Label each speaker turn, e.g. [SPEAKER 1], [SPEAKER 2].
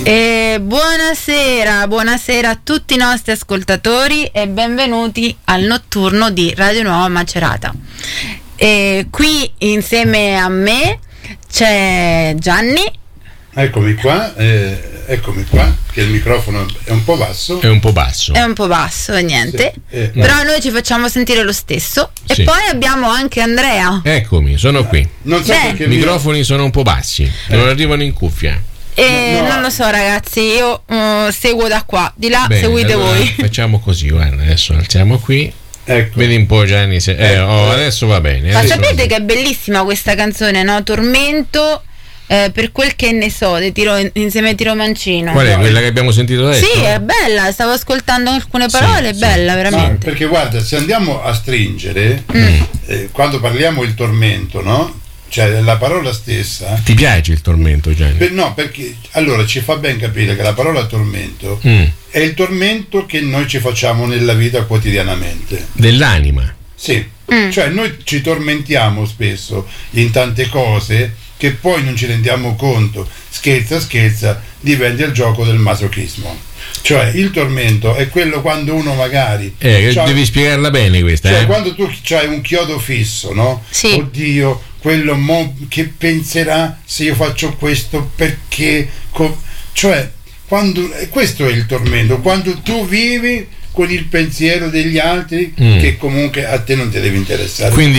[SPEAKER 1] E buonasera a tutti i nostri ascoltatori e benvenuti al notturno di Radio Nuova Macerata. E qui insieme a me c'è Gianni.
[SPEAKER 2] Eccomi qua, che il microfono è un po' basso.
[SPEAKER 1] È un po' basso, niente.
[SPEAKER 2] Sì,
[SPEAKER 1] però noi ci facciamo sentire lo stesso.
[SPEAKER 3] Sì.
[SPEAKER 1] E poi abbiamo anche Andrea.
[SPEAKER 3] Eccomi, sono qui.
[SPEAKER 2] Non so perché
[SPEAKER 3] I microfoni sono un po' bassi, non arrivano in cuffia.
[SPEAKER 1] E
[SPEAKER 2] No.
[SPEAKER 1] non lo so, ragazzi, io seguo da qua, di là
[SPEAKER 3] Bene,
[SPEAKER 1] seguite
[SPEAKER 3] allora
[SPEAKER 1] voi.
[SPEAKER 3] Facciamo così, guarda, adesso alziamo qui.
[SPEAKER 2] Ecco.
[SPEAKER 3] Vedi un po' Gianni se... adesso va bene.
[SPEAKER 1] Ma
[SPEAKER 3] adesso
[SPEAKER 1] sapete
[SPEAKER 3] va bene.
[SPEAKER 1] che è bellissima questa canzone, no? Tormento, per quel che ne so, insieme a Tiro Mancino.
[SPEAKER 3] Qual è quella che abbiamo sentito adesso?
[SPEAKER 1] Sì, è bella, stavo ascoltando alcune parole, è
[SPEAKER 3] sì.
[SPEAKER 1] bella, veramente.
[SPEAKER 2] Perché guarda, se andiamo a stringere, quando parliamo il tormento, no? Cioè la parola stessa.
[SPEAKER 3] Ti piace il tormento, Gianni?
[SPEAKER 2] No, perché allora ci fa ben capire che la parola tormento è il tormento che noi ci facciamo nella vita quotidianamente.
[SPEAKER 3] Dell'anima.
[SPEAKER 2] Sì, cioè noi ci tormentiamo spesso in tante cose che poi non ci rendiamo conto. Scherza, diventa il gioco del masochismo. Cioè il tormento è quello quando uno magari
[SPEAKER 3] devi spiegarla bene questa,
[SPEAKER 2] cioè quando tu c'hai un chiodo fisso, no?
[SPEAKER 1] Sì.
[SPEAKER 2] Oddio, quello che penserà se io faccio questo, perché cioè questo è il tormento, quando tu vivi con il pensiero degli altri che comunque a te non ti deve interessare.
[SPEAKER 3] Quindi